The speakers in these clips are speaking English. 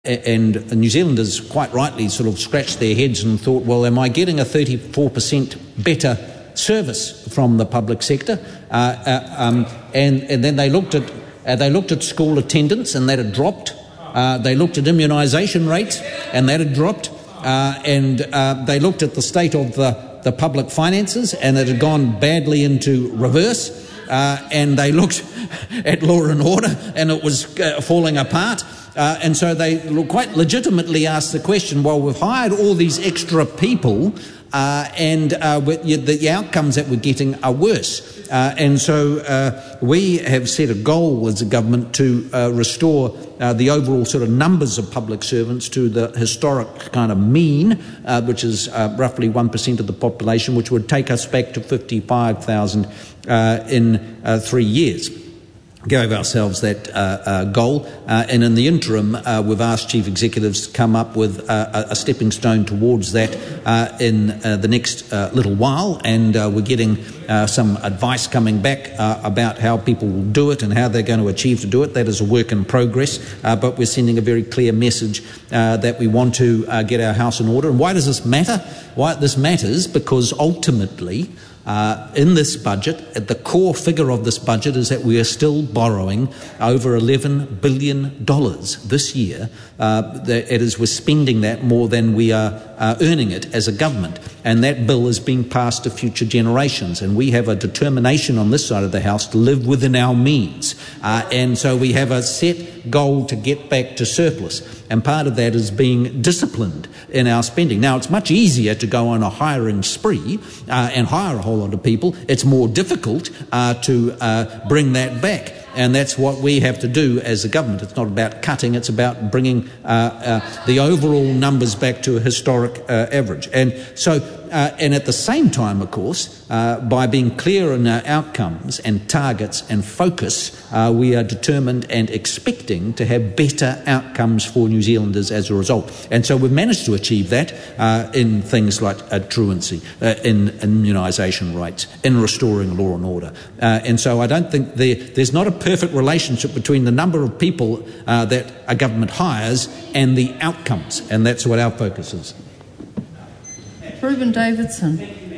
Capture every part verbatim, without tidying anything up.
and New Zealanders quite rightly sort of scratched their heads and thought, well, am I getting a thirty-four percent better service from the public sector? Uh, uh, um, and, and then they looked at uh, they looked at school attendance, and that had dropped. Uh, they looked at immunisation rates, and that had dropped. Uh, and uh, they looked at the state of the, the public finances, and it had gone badly into reverse. Uh, and they looked at law and order, and it was uh, falling apart. Uh, and so they quite legitimately asked the question, well, we've hired all these extra people, uh, and uh, the, the outcomes that we're getting are worse. Uh, and so uh, we have set a goal as a government to uh, restore uh, the overall sort of numbers of public servants to the historic kind of mean, uh, which is uh, roughly one percent of the population, which would take us back to fifty-five thousand uh, in uh, three years. Gave ourselves that uh, uh, goal, uh, and in the interim uh, we've asked chief executives to come up with uh, a stepping stone towards that uh, in uh, the next uh, little while, and uh, we're getting uh, some advice coming back uh, about how people will do it and how they're going to achieve to do it. That is a work in progress, uh, but we're sending a very clear message uh, that we want to uh, get our house in order. And why does this matter? Why this matters because ultimately Uh, in this budget, the core figure of this budget is that we are still borrowing over eleven billion dollars this year. Uh, it is we're spending that more than we are uh, earning it as a government, and that bill is being passed to future generations. And we have a determination on this side of the House to live within our means, uh, and so we have a set goal to get back to surplus. And part of that is being disciplined in our spending. Now, it's much easier to go on a hiring spree uh, and hire a whole lot of people. It's more difficult uh, to uh, bring that back. And that's what we have to do as a government. It's not about cutting, it's about bringing uh, uh, the overall numbers back to a historic uh, average. And so, uh, and at the same time, of course, uh, by being clear in our outcomes and targets and focus, uh, we are determined and expecting to have better outcomes for New Zealanders as a result. And so we've managed to achieve that uh, in things like uh, truancy, uh, in immunisation rates, in restoring law and order. Uh, and so I don't think there, there's not a perfect relationship between the number of people uh, that a government hires and the outcomes, and that's what our focus is. Reuben Davidson.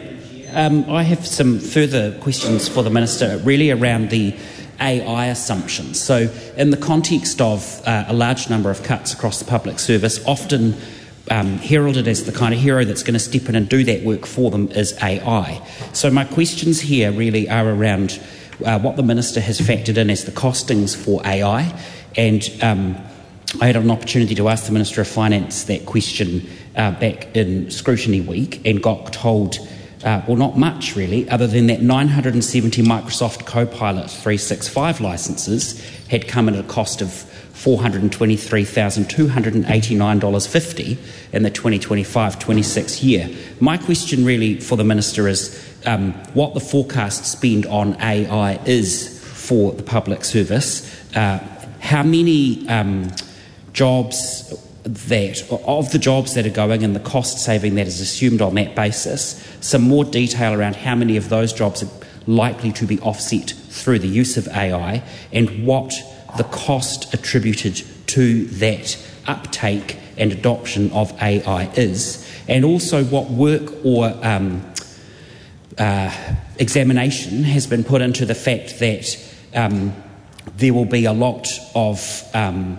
Um, I have some further questions for the Minister, really around the A I assumptions. So in the context of uh, a large number of cuts across the public service, often um, heralded as the kind of hero that's going to step in and do that work for them is A I. So my questions here really are around Uh, what the Minister has factored in as the costings for A I, and um, I had an opportunity to ask the Minister of Finance that question uh, back in Scrutiny Week and got told, uh, well, not much really, other than that nine hundred seventy Microsoft Copilot three sixty-five licences had come at a cost of four hundred twenty-three thousand two hundred eighty-nine dollars fifty in the twenty twenty-five twenty-six year. My question really for the Minister is um, what the forecast spend on A I is for the public service, uh, how many um, jobs that, of the jobs that are going and the cost saving that is assumed on that basis, some more detail around how many of those jobs are likely to be offset through the use of A I, and what the cost attributed to that uptake and adoption of A I is, and also what work or um, uh, examination has been put into the fact that um, there will be a lot of um,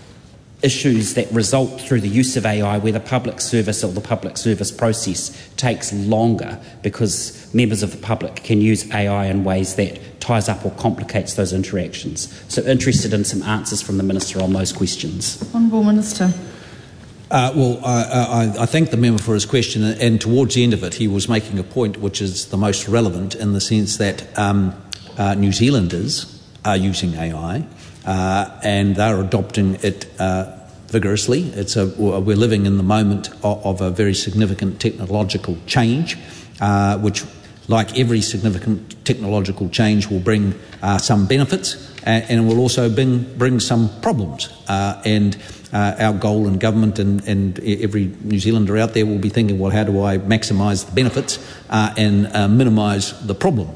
issues that result through the use of A I where the public service or the public service process takes longer because members of the public can use A I in ways that ties up or complicates those interactions. So interested in some answers from the Minister on those questions. Honourable Minister. Uh, well, I, I, I thank the member for his question, and towards the end of it he was making a point which is the most relevant in the sense that um, uh, New Zealanders are using A I uh, and they're adopting it uh, vigorously. It's a, we're living in the moment of, of a very significant technological change, uh, which, like every significant technological change, will bring uh, some benefits and, and it will also bring, bring some problems. Uh, and uh, our goal in government and, and every New Zealander out there will be thinking, well, how do I maximise the benefits uh, and uh, minimise the problems?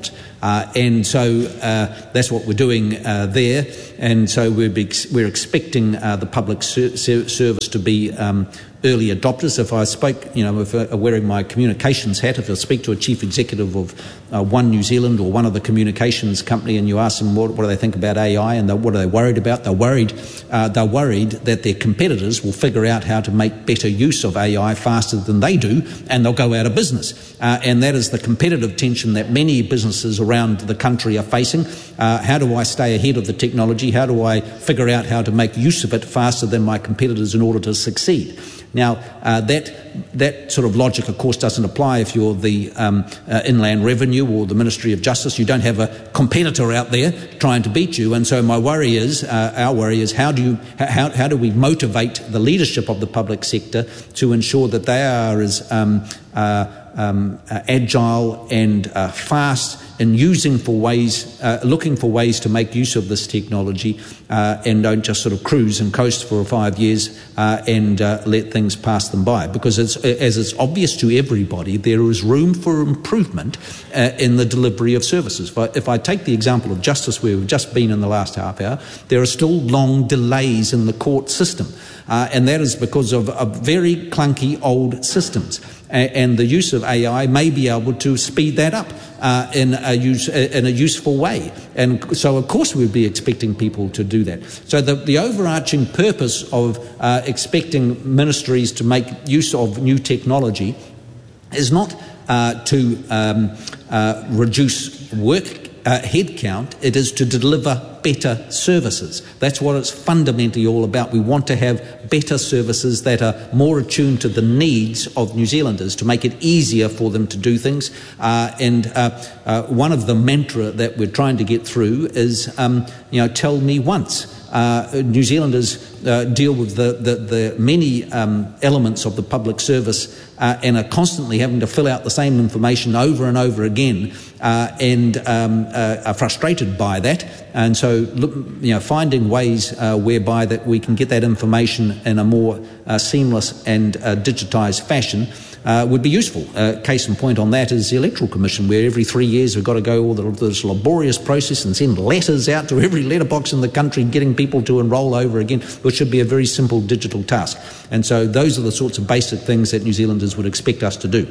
Uh, and so uh, that's what we're doing uh, there. And so we're, be, we're expecting uh, the public ser- ser- service to be um, early adopters. If I spoke, you know, if I'm wearing my communications hat, if I speak to a chief executive of uh, One New Zealand or one of the communications company and you ask them what, what do they think about A I and what are they worried about, they're worried, uh, they're worried that their competitors will figure out how to make better use of A I faster than they do and they'll go out of business. Uh, and that is the competitive tension that many businesses around the country are facing. Uh, how do I stay ahead of the technology? How do I figure out how to make use of it faster than my competitors in order to succeed? Now, uh, that that sort of logic, of course, doesn't apply if you're the um, uh, Inland Revenue or the Ministry of Justice. You don't have a competitor out there trying to beat you. And so my worry is, uh, our worry is, how do you, how, how do we motivate the leadership of the public sector to ensure that they are as um, uh, um, uh, agile and uh, fast in using for ways, uh, looking for ways to make use of this technology, uh, and don't just sort of cruise and coast for five years uh, and uh, let things pass them by. Because it's, as it's obvious to everybody, there is room for improvement uh, in the delivery of services. If I, if I take the example of justice, where we've just been in the last half hour, there are still long delays in the court system, uh, and that is because of, of very clunky old systems. And the use of A I may be able to speed that up uh, in a use in a useful way. And so, of course, we'd be expecting people to do that. So the, the overarching purpose of uh, expecting ministries to make use of new technology is not uh, to um, uh, reduce work uh, headcount. It is to deliver better services. That's what it's fundamentally all about. We want to have better services that are more attuned to the needs of New Zealanders, to make it easier for them to do things. Uh, and uh, uh, one of the mantra that we're trying to get through is, um, you know, tell me once. Uh, New Zealanders uh, deal with the, the, the many um, elements of the public service uh, and are constantly having to fill out the same information over and over again, uh, and um, uh, are frustrated by that. And so, look, you know, finding ways uh, whereby that we can get that information in a more uh, seamless and uh, digitised fashion Uh, would be useful. Uh, case in point on that is the Electoral Commission, where every three years we've got to go all the, this laborious process and send letters out to every letterbox in the country, getting people to enrol over again, which should be a very simple digital task. And so those are the sorts of basic things that New Zealanders would expect us to do.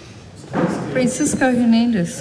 Francisco Hernandez.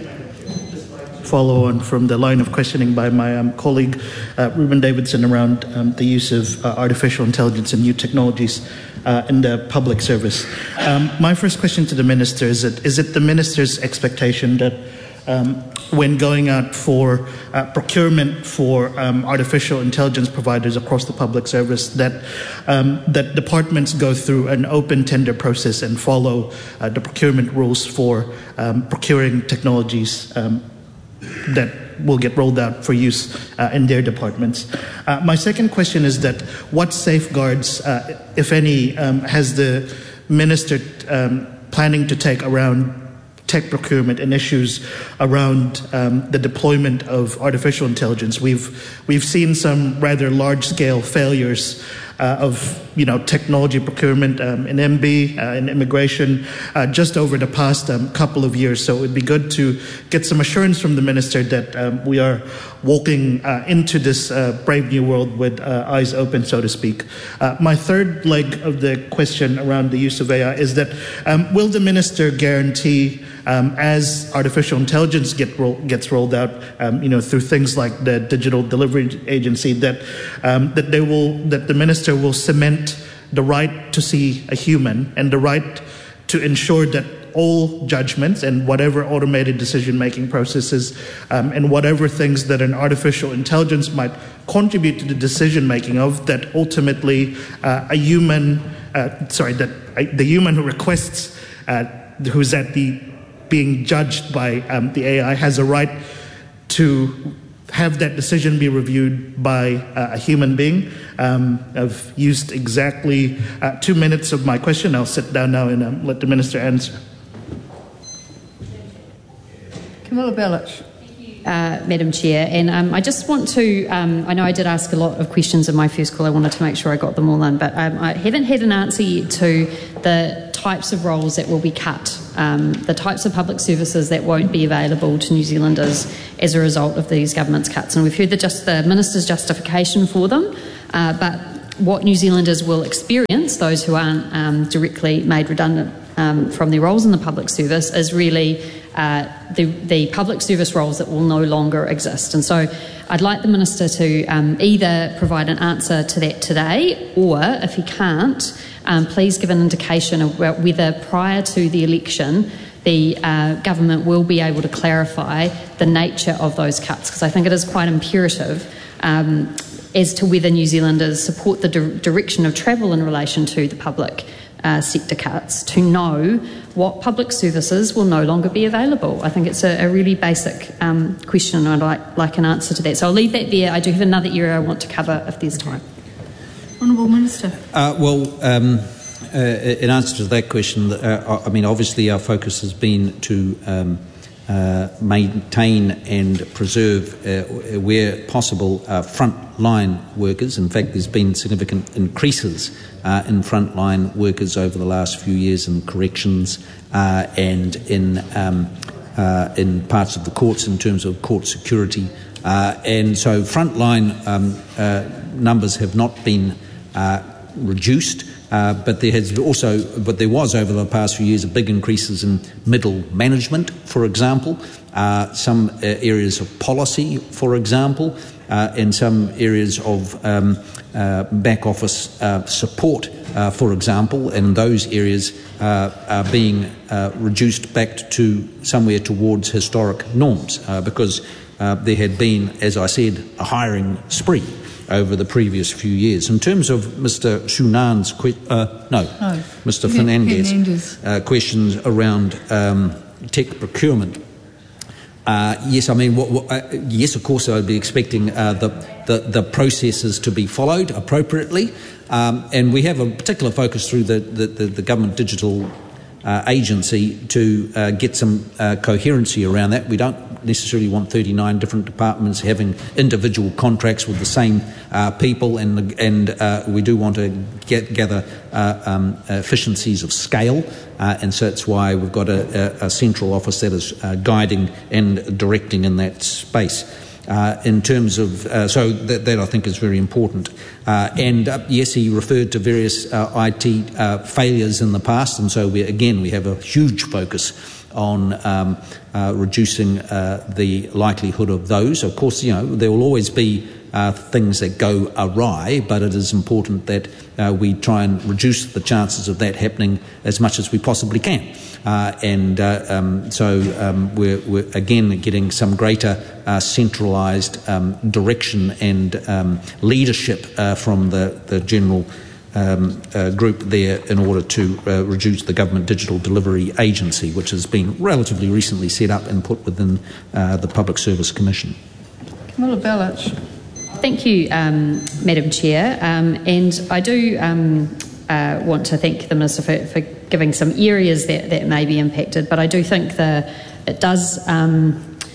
Follow on from the line of questioning by my um, colleague uh, Ruben Davidson around um, the use of uh, artificial intelligence and new technologies uh, in the public service. Um, my first question to the Minister is, it, is it the Minister's expectation that um, when going out for uh, procurement for um, artificial intelligence providers across the public service, that um, that departments go through an open tender process and follow uh, the procurement rules for um, procuring technologies um, that will get rolled out for use uh, in their departments. Uh, my second question is that what safeguards, uh, if any, um, has the Minister um, planning to take around tech procurement and issues around um, the deployment of artificial intelligence? We've we've seen some rather large-scale failures uh, of you know technology procurement um, in M B, uh, in immigration, uh, just over the past um, couple of years. So it would be good to get some assurance from the Minister that um, we are walking uh, into this uh, brave new world with uh, eyes open, so to speak. Uh, my third leg of the question around the use of A I is that um, will the Minister guarantee, Um, as artificial intelligence get roll, gets rolled out, um, you know, through things like the Digital Delivery Agency, that um, that they will, that the Minister will cement the right to see a human and the right to ensure that all judgments and whatever automated decision-making processes um, and whatever things that an artificial intelligence might contribute to the decision-making of, that ultimately uh, a human, uh, sorry, that uh, the human who requests, uh, who's at the being judged by um, the A I, has a right to have that decision be reviewed by uh, a human being. Um, I've used exactly uh, two minutes of my question. I'll sit down now and um, let the Minister answer. Camilla Bellich. Uh, Madam Chair, and um, I just want to, um, I know I did ask a lot of questions in my first call. I wanted to make sure I got them all in, but um, I haven't had an answer yet to the types of roles that will be cut um, the types of public services that won't be available to New Zealanders as a result of these government's cuts. And we've heard the, just, the Minister's justification for them, uh, but what New Zealanders will experience, those who aren't um, directly made redundant um, from their roles in the public service, is really uh, the, the public service roles that will no longer exist. And so I'd like the Minister to um, either provide an answer to that today, or if he can't, um, please give an indication of whether prior to the election the uh, government will be able to clarify the nature of those cuts, because I think it is quite imperative um, as to whether New Zealanders support the di- direction of travel in relation to the public uh, sector cuts, to know what public services will no longer be available. I think it's a, a really basic um, question, and I'd like, like an answer to that. So I'll leave that there. I do have another area I want to cover if there's time. Honourable Minister. Uh, well, um, uh, in answer to that question, uh, I mean, obviously our focus has been to um, uh, maintain and preserve, uh, where possible, uh, frontline workers. In fact, there's been significant increases uh, in frontline workers over the last few years in corrections uh, and in um, uh, in parts of the courts in terms of court security. Uh, and so frontline um, uh, numbers have not been uh, reduced. Uh, but there has also, but there was over the past few years a big increases in middle management, for example, uh, some uh, areas of policy, for example, uh, and some areas of um, uh, back office uh, support, uh, for example, and those areas uh, are being uh, reduced back to somewhere towards historic norms, uh, because uh, there had been, as I said, a hiring spree over the previous few years. In terms of Mister Shunan's que- uh, no, no, Mister Fernandez, Fernandez. Uh, questions around um, tech procurement. Uh, yes, I mean, what, what, uh, yes, of course, I'd be expecting uh, the, the the processes to be followed appropriately, um, and we have a particular focus through the the, the, the government digital uh, agency to uh, get some uh, coherency around that. We don't necessarily want thirty-nine different departments having individual contracts with the same uh, people, and and uh, we do want to get, gather uh, um, efficiencies of scale, uh, and so that's why we've got a, a, a central office that is uh, guiding and directing in that space. Uh, in terms of, uh, so that, that I think is very important. Uh, and uh, yes, he referred to various uh, I T uh, failures in the past, and so we, again we have a huge focus on um, uh, reducing uh, the likelihood of those. Of course, you know, there will always be uh, things that go awry, but it is important that uh, we try and reduce the chances of that happening as much as we possibly can. Uh, and uh, um, so um, we're, we're again getting some greater uh, centralised um, direction and um, leadership uh, from the, the general Um, uh, group there in order to uh, reduce the Government Digital Delivery Agency, which has been relatively recently set up and put within uh, the Public Service Commission. Camilla Bellich. Thank you, um, Madam Chair, um, and I do um, uh, want to thank the Minister for, for giving some areas that, that may be impacted, but I do think the, it does um,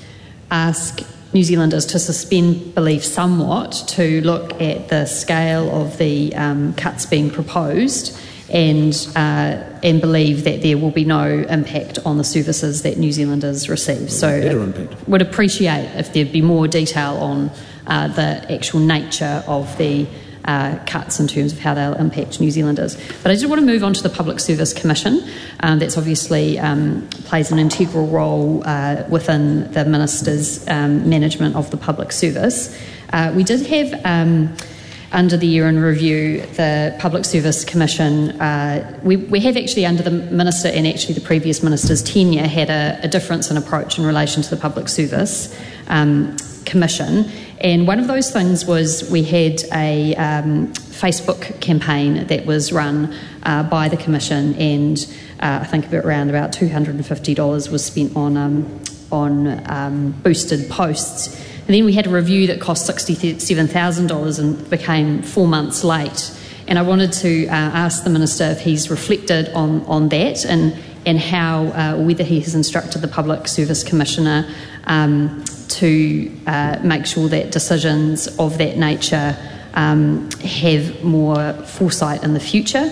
ask New Zealanders to suspend belief somewhat, to look at the scale of the um, cuts being proposed and uh, and believe that there will be no impact on the services that New Zealanders receive. So I would appreciate if there'd be more detail on uh, the actual nature of the Uh, cuts in terms of how they'll impact New Zealanders. But I did want to move on to the Public Service Commission. Um, that's obviously um, plays an integral role uh, within the Minister's um, management of the public service. Uh, we did have, um, under the year in review, the Public Service Commission, uh, we, we have actually under the Minister and actually the previous Minister's tenure had a, a difference in approach in relation to the Public Service um, Commission. And one of those things was we had a um, Facebook campaign that was run uh, by the Commission, and uh, I think around about two hundred fifty dollars was spent on um, on um, boosted posts. And then we had a review that cost sixty-seven thousand dollars and became four months late. And I wanted to uh, ask the Minister if he's reflected on, on that and, and how, uh, whether he has instructed the Public Service Commissioner um, to uh, make sure that decisions of that nature um, have more foresight in the future.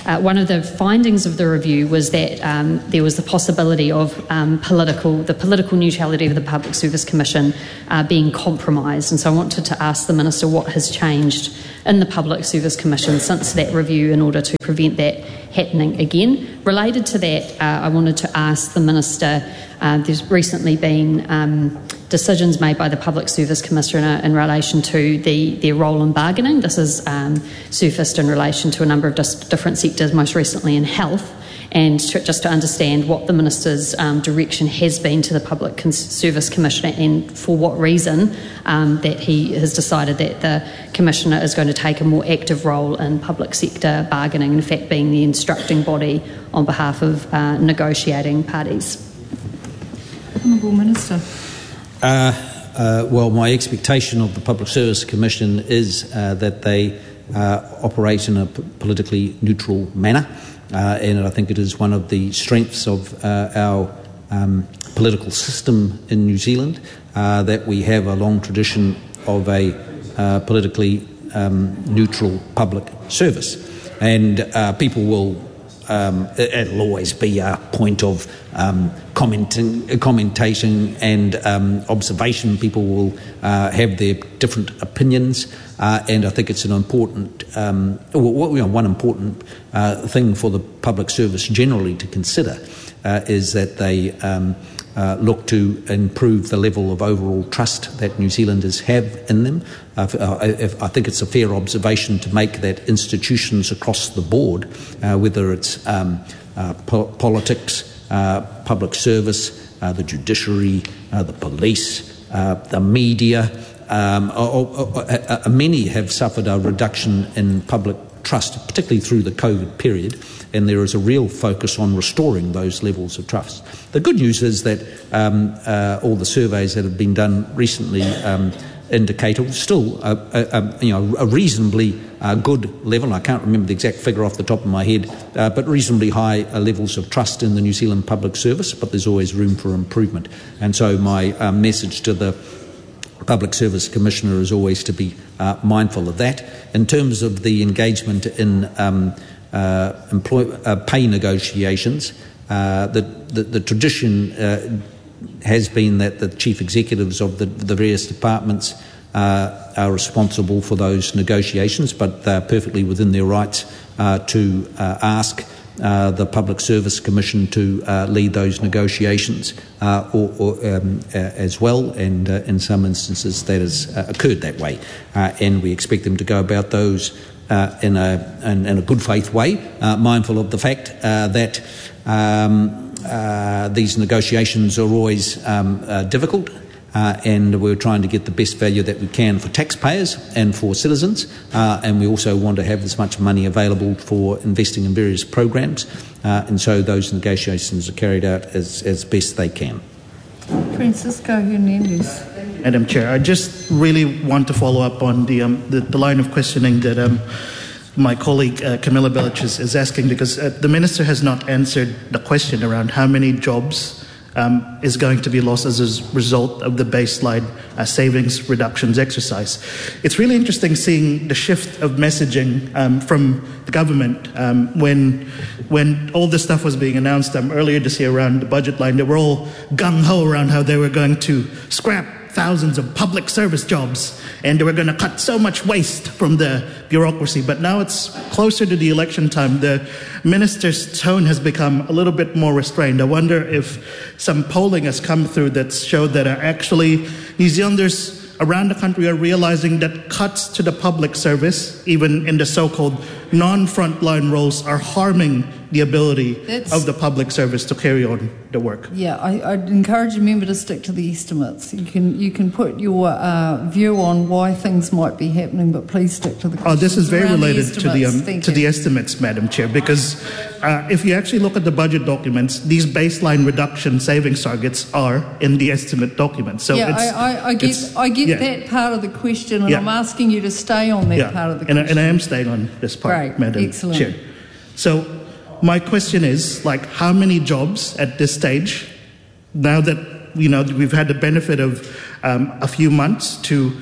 uh, one of the findings of the review was that um, there was the possibility of um, political, the political neutrality of the Public Service Commission uh, being compromised. And so I wanted to ask the Minister what has changed in the Public Service Commission since that review in order to prevent that happening again. Related to that, uh, I wanted to ask the Minister, uh, there's recently been um, decisions made by the Public Service Commissioner in relation to the, their role in bargaining. This has um, surfaced in relation to a number of dis- different sectors, most recently in health. And to, just to understand what the Minister's um, direction has been to the Public Service Commissioner and for what reason um, that he has decided that the Commissioner is going to take a more active role in public sector bargaining, in fact being the instructing body on behalf of uh, negotiating parties. Honourable Minister. Uh, uh, well, my expectation of the Public Service Commission is uh, that they uh, operate in a p- politically neutral manner. Uh, and I think it is one of the strengths of uh, our um, political system in New Zealand uh, that we have a long tradition of a uh, politically um, neutral public service. And uh, people will, um, it'll always be a point of um, commenting, commentation and um, observation. People will uh, have their different opinions. Uh, and I think it's an important, um, well, you know, one important uh, thing for the public service generally to consider uh, is that they um, uh, look to improve the level of overall trust that New Zealanders have in them. Uh, I think it's a fair observation to make that institutions across the board, uh, whether it's um, uh, po- politics, uh, public service, uh, the judiciary, uh, the police, uh, the media, Um, or, or, or, uh, many have suffered a reduction in public trust, particularly through the COVID period, and there is a real focus on restoring those levels of trust. The good news is that um, uh, all the surveys that have been done recently um, indicate still a, a, a, you know, a reasonably uh, good level. I can't remember the exact figure off the top of my head, uh, but reasonably high uh, levels of trust in the New Zealand public service, but there's always room for improvement. And so my uh, message to the Public Service Commissioner is always to be uh, mindful of that. In terms of the engagement in um, uh, employ- uh, pay negotiations, uh, the, the, the tradition uh, has been that the chief executives of the, the various departments uh, are responsible for those negotiations, but they're perfectly within their rights uh, to uh, ask Uh, the Public Service Commission to uh, lead those negotiations uh, or, or, um, uh, as well, and uh, in some instances that has uh, occurred that way, uh, and we expect them to go about those uh, in, a, in, in a good faith way, uh, mindful of the fact uh, that um, uh, these negotiations are always um, uh, difficult. Uh, and we're trying to get the best value that we can for taxpayers and for citizens, uh, and we also want to have as much money available for investing in various programs, uh, and so those negotiations are carried out as, as best they can. Francisco Hernandez. Madam Chair, I just really want to follow up on the um, the, the line of questioning that um, my colleague uh, Camilla Bellich is, is asking, because uh, the Minister has not answered the question around how many jobs Um, is going to be lost as a result of the baseline uh, savings reductions exercise. It's really interesting seeing the shift of messaging um, from the government um, when when all this stuff was being announced um, earlier this year around the budget line. They were all gung-ho around how they were going to scrap thousands of public service jobs and they were going to cut so much waste from the bureaucracy. But now it's closer to the election time. The minister's tone has become a little bit more restrained. I wonder if some polling has come through that showed that actually New Zealanders around the country are realizing that cuts to the public service, even in the so-called non-frontline roles, are harming the ability That's, of the public service to carry on the work. Yeah, I, I'd encourage a member to stick to the estimates. You can you can put your uh, view on why things might be happening, but please stick to the questions. Oh, this is very related the to the um, to the estimates, Madam Chair, because uh, if you actually look at the budget documents, these baseline reduction savings targets are in the estimate documents. So yeah, it's, I, I, I get I get yeah. that part of the question, and yeah. I'm asking you to stay on that yeah. part of the and question. I, and I am staying on this part, Great. Madam Excellent. Chair. So my question is, like, how many jobs at this stage, now that, you know, we've had the benefit of um, a few months to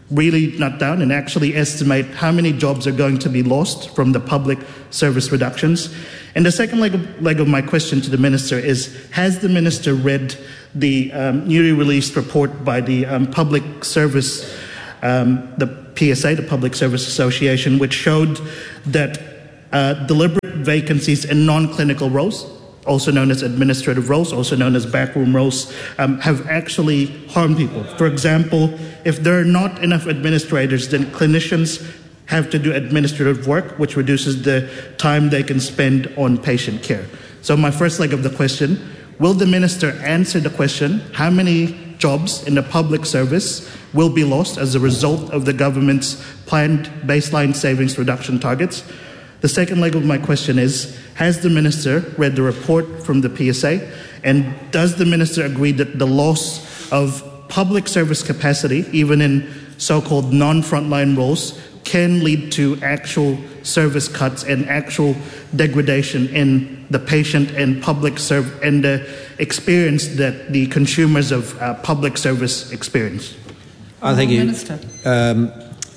really nut down and actually estimate how many jobs are going to be lost from the public service reductions? And the second leg of, leg of my question to the Minister is, has the Minister read the um, newly released report by the um, Public Service, um, the P S A, the Public Service Association, which showed that uh, deliberate vacancies in non-clinical roles, also known as administrative roles, also known as backroom roles, um, have actually harmed people. For example, if there are not enough administrators, then clinicians have to do administrative work, which reduces the time they can spend on patient care. So my first leg of the question, will the Minister answer the question, how many jobs in the public service will be lost as a result of the government's planned baseline savings reduction targets? The second leg of my question is, has the Minister read the report from the P S A, and does the Minister agree that the loss of public service capacity, even in so-called non-frontline roles, can lead to actual service cuts and actual degradation in the patient and public serv- and the experience that the consumers of uh, public service experience? I thank you. Minister. Um,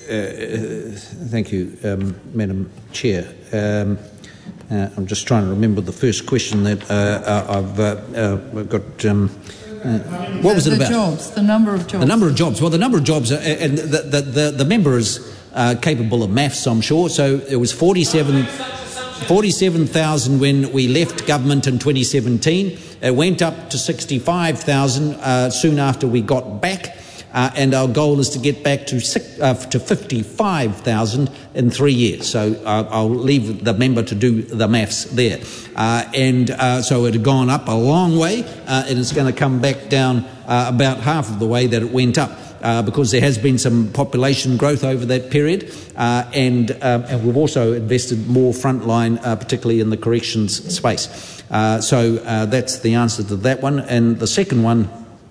uh, thank you, um, Madam Chair. Um, uh, I'm just trying to remember the first question that uh, uh, I've uh, uh, got. Um, uh, what was it the about? The jobs, the number of jobs. The number of jobs. Well, the number of jobs, uh, and the, the, the, the member is uh, capable of maths, I'm sure. So it was forty-seven thousand when we left government in twenty seventeen. It went up to sixty-five thousand uh, soon after we got back. Uh, and our goal is to get back to six, uh, to fifty-five thousand in three years. So uh, I'll leave the member to do the maths there. Uh, and uh, so it had gone up a long way, uh, and it's going to come back down uh, about half of the way that it went up. Uh, because there has been some population growth over that period, uh, and, uh, and we've also invested more frontline, uh, particularly in the corrections space. Uh, so uh, that's the answer to that one. And the second one,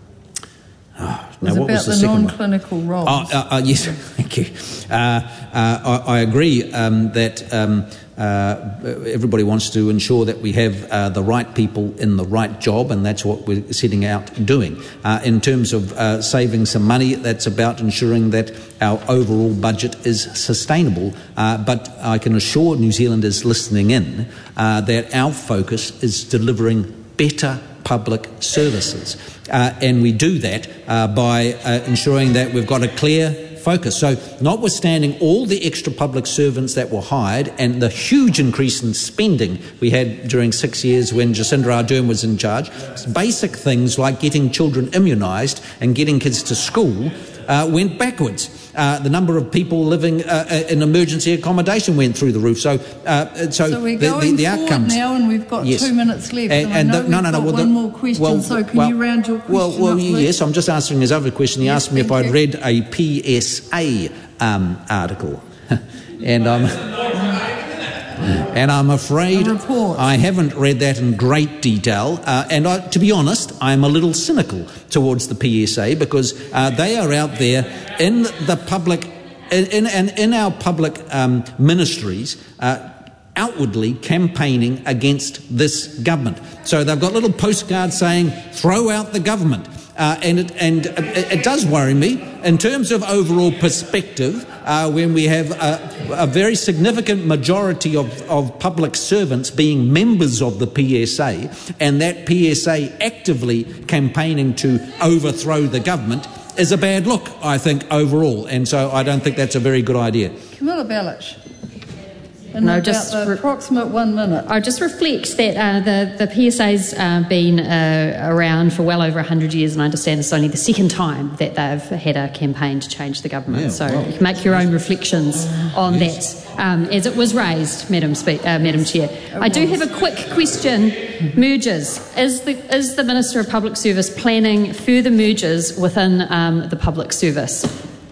oh, now, what was the, the second non-clinical one? roles. Oh, uh, uh, yes, thank you. Uh, uh, I, I agree um, that um, uh, everybody wants to ensure that we have uh, the right people in the right job, and that's what we're setting out doing. Uh, in terms of uh, saving some money, that's about ensuring that our overall budget is sustainable. Uh, but I can assure New Zealanders listening in uh, that our focus is delivering better public services. Uh, and we do that uh, by uh, ensuring that we've got a clear focus. So notwithstanding all the extra public servants that were hired and the huge increase in spending we had during six years when Jacinda Ardern was in charge, basic things like getting children immunised and getting kids to school uh, went backwards. Uh, the number of people living uh, in emergency accommodation went through the roof. So, uh, so, so we're the, going the, the forward outcomes now, and we've got yes. two minutes left. And, And, and I know the, no, we've no, no. got Well, one the, more question. well, so can well, you round your question well, well, up, please? yes. I'm just answering his other question. He yes, asked me if I'd you. read a P S A um, article, and I'm. And I'm afraid I haven't read that in great detail. Uh, and I, to be honest, I'm a little cynical towards the P S A because uh, they are out there in the public, in, in, in our public um, ministries, uh, outwardly campaigning against this government. So they've got little postcards saying, throw out the government. Uh, and it, and it, it does worry me in terms of overall perspective uh, when we have a, a very significant majority of, of public servants being members of the P S A, and that P S A actively campaigning to overthrow the government is a bad look, I think, overall. And so I don't think that's a very good idea. Camilla Bellich. And No, about just the re- approximate one minute. I just reflect that uh, the, the P S A's uh, been uh, around for well over one hundred years, and I understand it's only the second time that they've had a campaign to change the government. Yeah, so well, you can make your own reflections on yes. that um, as it was raised, Madam, Spe- uh, Madam Chair. I do have a quick question. Mergers. Is the, is the Minister of Public Service planning further mergers within um, the public service?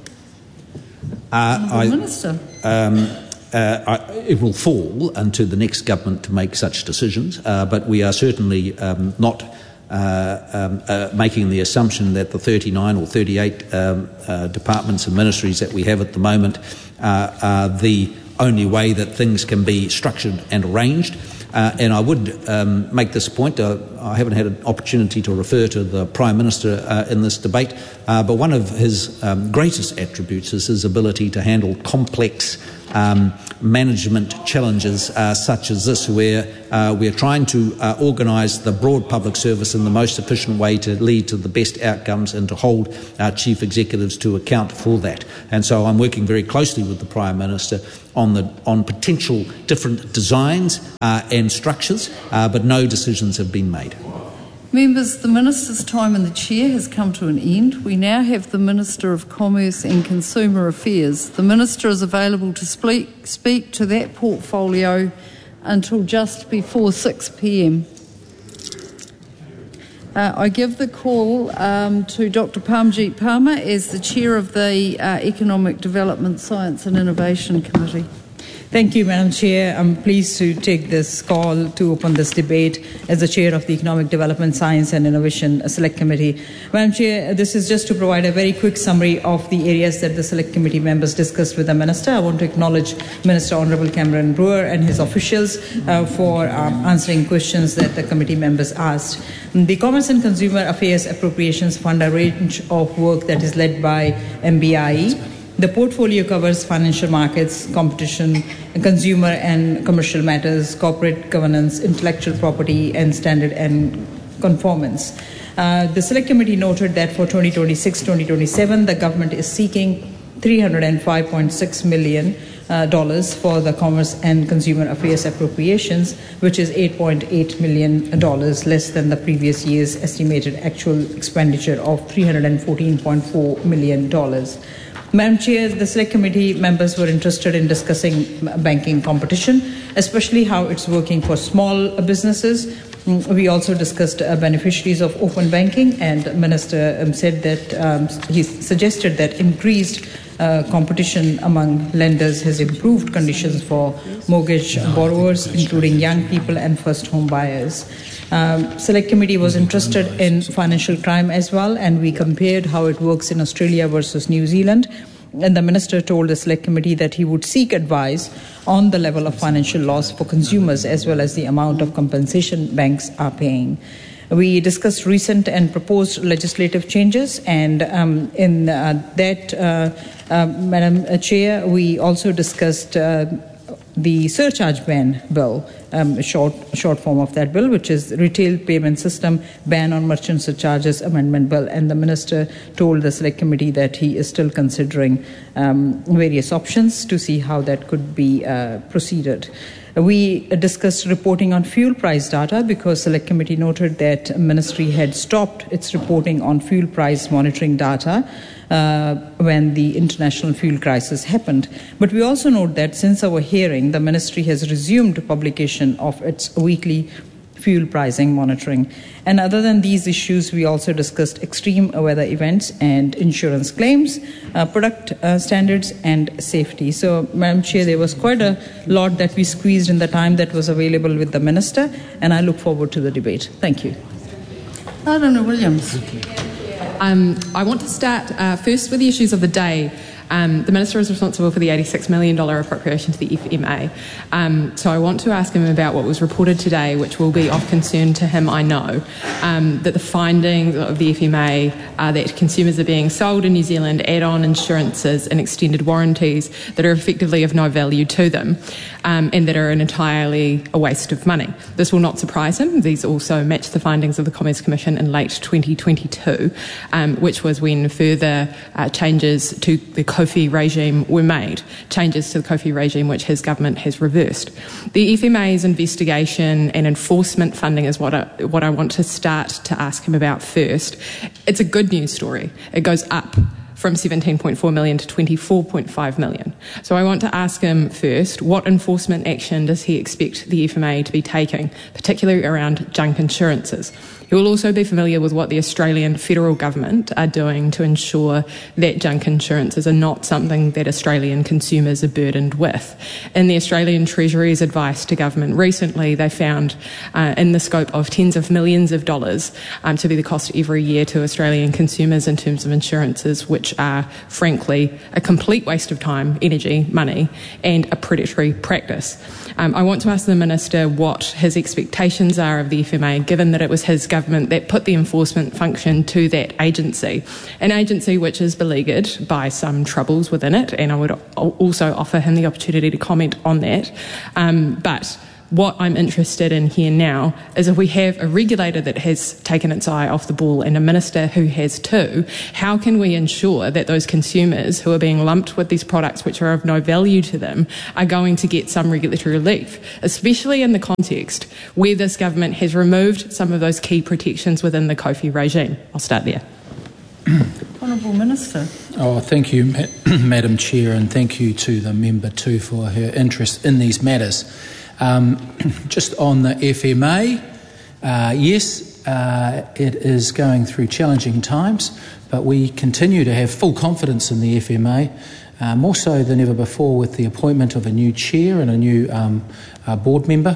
Uh, I, Minister. Um, Uh, I, it will fall unto the next government to make such decisions, uh, but we are certainly um, not uh, um, uh, making the assumption that the thirty-nine or thirty-eight um, uh, departments and ministries that we have at the moment uh, are the only way that things can be structured and arranged. Uh, and I would um, make this point. Uh, I haven't had an opportunity to refer to the Prime Minister uh, in this debate, uh, but one of his um, greatest attributes is his ability to handle complex um, management challenges uh, such as this, where uh, we're trying to uh, organise the broad public service in the most efficient way to lead to the best outcomes and to hold our chief executives to account for that. And so I'm working very closely with the Prime Minister on the on potential different designs uh, and structures, uh, but no decisions have been made. Members, the Minister's time in the chair has come to an end. We now have the Minister of Commerce and Consumer Affairs. The Minister is available to speak, speak to that portfolio until just before six p m. Uh, I give the call um, to Doctor Parmjeet Parmar as the Chair of the uh, Economic Development, Science and Innovation Committee. Thank you, Madam Chair. I'm pleased to take this call to open this debate as the Chair of the Economic Development, Science and Innovation Select Committee. Madam Chair, this is just to provide a very quick summary of the areas that the Select Committee members discussed with the Minister. I want to acknowledge Minister Honourable Cameron Brewer and his officials uh, for um, answering questions that the committee members asked. The Commerce and Consumer Affairs Appropriations Fund, a range of work that is led by M B I E. The portfolio covers financial markets, competition, consumer and commercial matters, corporate governance, intellectual property, and standard and conformance. Uh, the Select Committee noted that for twenty twenty-six twenty twenty-seven, the government is seeking three hundred five point six million dollars uh, for the Commerce and Consumer Affairs appropriations, which is eight point eight million dollars less than the previous year's estimated actual expenditure of three hundred fourteen point four million dollars. Madam Chair, the Select Committee members were interested in discussing banking competition, especially how it's working for small businesses. We also discussed uh, beneficiaries of open banking, and the Minister um, said that um, he suggested that increased uh, competition among lenders has improved conditions for mortgage borrowers, including young people and first home buyers. Um, Select Committee was interested in financial crime as well, and we compared how it works in Australia versus New Zealand. And the Minister told the Select Committee that he would seek advice on the level of financial loss for consumers as well as the amount of compensation banks are paying. We discussed recent and proposed legislative changes, and um, in uh, that, uh, uh, Madam Chair, we also discussed uh, the surcharge ban bill, um, a short, short form of that bill, which is Retail Payment System Ban on Merchant Surcharges Amendment Bill. And the Minister told the Select Committee that he is still considering um, various options to see how that could be uh, proceeded. We discussed reporting on fuel price data because Select Committee noted that Ministry had stopped its reporting on fuel price monitoring data uh, when the international fuel crisis happened. But we also note that since our hearing, the Ministry has resumed publication of its weekly fuel pricing monitoring. And other than these issues, we also discussed extreme weather events and insurance claims, uh, product uh, standards and safety. So, Madam Chair, there was quite a lot that we squeezed in the time that was available with the Minister, and I look forward to the debate. Thank you. Adana Williams. Um, I want to start uh, first with the issues of the day. Um, the Minister is responsible for the eighty-six million dollars appropriation to the F M A. Um, so I want to ask him about what was reported today, which will be of concern to him, I know, um, that the findings of the F M A are that consumers are being sold in New Zealand add-on insurances and extended warranties that are effectively of no value to them, um, and that are an entirely a waste of money. This will not surprise him. These also match the findings of the Commerce Commission in late twenty twenty-two, um, which was when further uh, changes to the COFI regime were made, changes to the COFI regime which his government has reversed. The F M A's investigation and enforcement funding is what I, what I want to start to ask him about first. It's a good news story. It goes up from seventeen point four million to twenty-four point five million. So I want to ask him first, what enforcement action does he expect the F M A to be taking, particularly around junk insurances? You will also be familiar with what the Australian federal government are doing to ensure that junk insurances are not something that Australian consumers are burdened with. In the Australian Treasury's advice to government recently, they found uh, in the scope of tens of millions of dollars um, to be the cost every year to Australian consumers in terms of insurances, which are frankly a complete waste of time, energy, money, and a predatory practice. Um, I want to ask the Minister what his expectations are of the F M A, given that it was his government that put the enforcement function to that agency, an agency which is beleaguered by some troubles within it, and I would also offer him the opportunity to comment on that. Um, but what I'm interested in here now is if we have a regulator that has taken its eye off the ball and a minister who has too, how can we ensure that those consumers who are being lumped with these products which are of no value to them are going to get some regulatory relief, especially in the context where this government has removed some of those key protections within the COFI regime? I'll start there. Honourable Minister. Oh, thank you, Madam Chair, and thank you to the member too for her interest in these matters. Um, just on the F M A, uh, yes, uh, it is going through challenging times, but we continue to have full confidence in the F M A, uh, more so than ever before with the appointment of a new chair and a new um, uh, board member.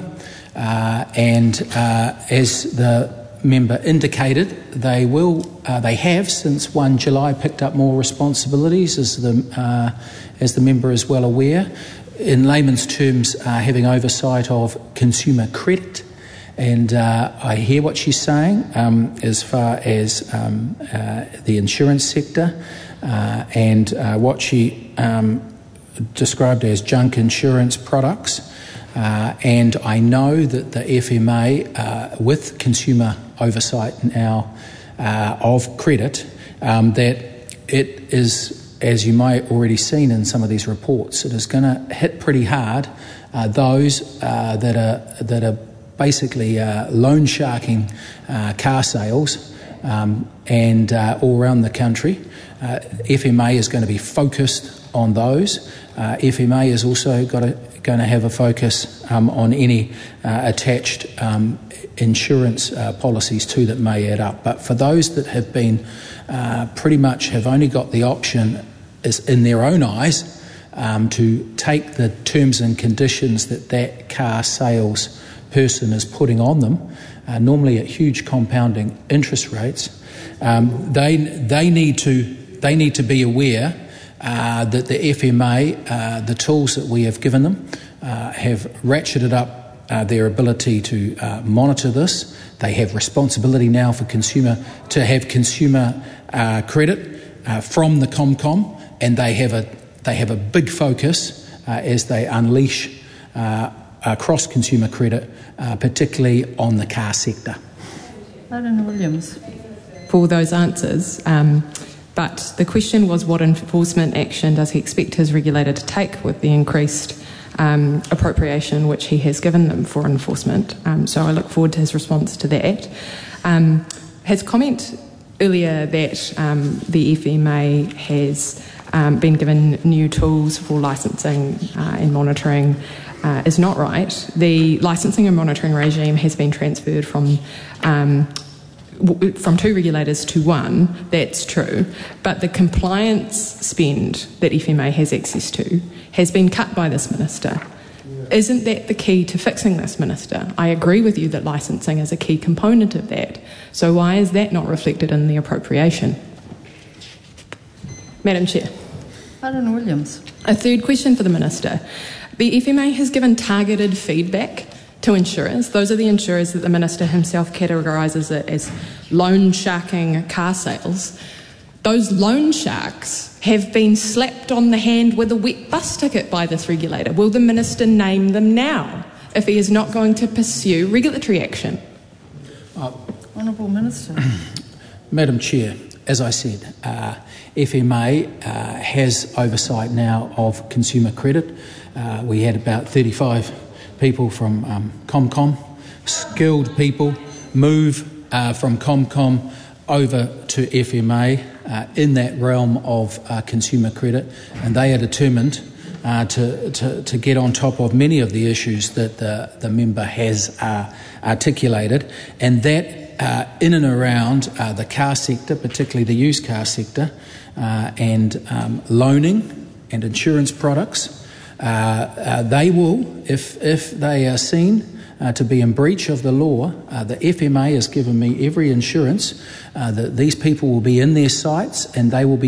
Uh, and uh, as the member indicated, they will, uh, they have since the first of July picked up more responsibilities, as the, uh, as the member is well aware. In layman's terms, uh, having oversight of consumer credit. And uh, I hear what she's saying um, as far as um, uh, the insurance sector uh, and uh, what she um, described as junk insurance products. Uh, and I know that the F M A, uh, with consumer oversight now uh, of credit, um, that it is, as you may have already seen in some of these reports, it is going to hit pretty hard uh, those uh, that are that are basically uh, loan sharking uh, car sales um, and uh, all around the country. Uh, F M A is going to be focused on those. Uh, F M A is also got a, going to have a focus um, on any uh, attached um, insurance uh, policies too that may add up. But for those that have been uh, pretty much have only got the option is in their own eyes um, to take the terms and conditions that that car sales person is putting on them, uh, normally at huge compounding interest rates. Um, they they need to they need to be aware uh, that the F M A, uh, the tools that we have given them, uh, have ratcheted up uh, their ability to uh, monitor this. They have responsibility now for consumer to have consumer uh, credit uh, from the ComCom. And they have a they have a big focus uh, as they unleash uh, across consumer credit, uh, particularly on the car sector. Aidan Williams. For those answers, um, but the question was what enforcement action does he expect his regulator to take with the increased um, appropriation which he has given them for enforcement. Um, so I look forward to his response to that. Um, his comment earlier that um, the F M A has um, been given new tools for licensing uh, and monitoring uh, is not right. The licensing and monitoring regime has been transferred from um, w- from two regulators to one, that's true, but the compliance spend that F M A has access to has been cut by this minister. Isn't that the key to fixing this, Minister? I agree with you that licensing is a key component of that. So why is that not reflected in the appropriation? Madam Chair. Aidan Williams. A third question for the Minister. The F M A has given targeted feedback to insurers. Those are the insurers that the Minister himself categorises it as loan sharking car sales. Those loan sharks have been slapped on the hand with a wet bus ticket by this regulator. Will the Minister name them now if he is not going to pursue regulatory action? Uh, Honourable Minister. Madam Chair, as I said, uh, F M A uh, has oversight now of consumer credit. Uh, we had about thirty-five people from um, ComCom, skilled people, move uh, from ComCom over to F M A uh, in that realm of uh, consumer credit, and they are determined uh, to, to, to get on top of many of the issues that the, the member has uh, articulated, and that uh, in and around uh, the car sector, particularly the used car sector, uh, and um, loaning and insurance products, uh, uh, they will, if, if they are seen Uh, to be in breach of the law, uh, the F M A has given me every insurance uh, that these people will be in their sites and they will be